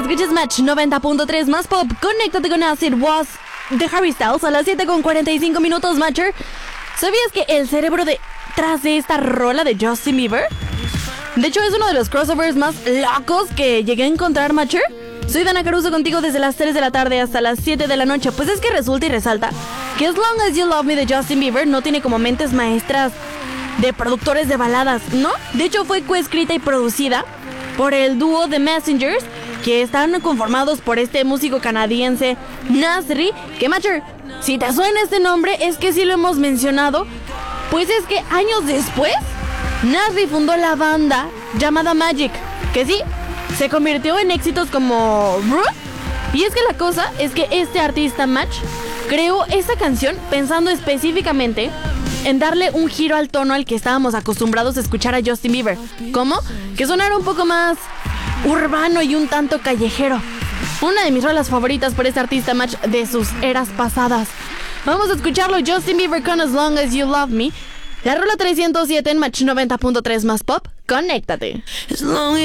Escuchas Match 90.3 más pop. Conéctate con Acid Was de Harry Styles a las 7:45 minutos, Matcher. ¿Sabías que el cerebro detrás de esta rola de Justin Bieber? De hecho, es uno de los crossovers más locos que llegué a encontrar, Matcher. Soy Dana Caruso contigo desde las 3 de la tarde hasta las 7 de la noche. Pues es que resulta y resalta que As Long As You Love Me de Justin Bieber no tiene como mentes maestras de productores de baladas, ¿no? De hecho, fue coescrita y producida por el dúo The Messengers, que están conformados por este músico canadiense Nasri, que Matcher, si te suena este nombre es que sí lo hemos mencionado. Pues es que años después Nasri fundó la banda llamada Magic, que sí, se convirtió en éxitos como Root. Y es que la cosa es que este artista Match creó esta canción pensando específicamente en darle un giro al tono al que estábamos acostumbrados a escuchar a Justin Bieber. ¿Cómo? Que sonara un poco más urbano y un tanto callejero. Una de mis rolas favoritas por este artista Match de sus eras pasadas. Vamos a escucharlo, Justin Bieber con As Long As You Love Me. La rola 307 en Match 90.3 más pop. Conéctate.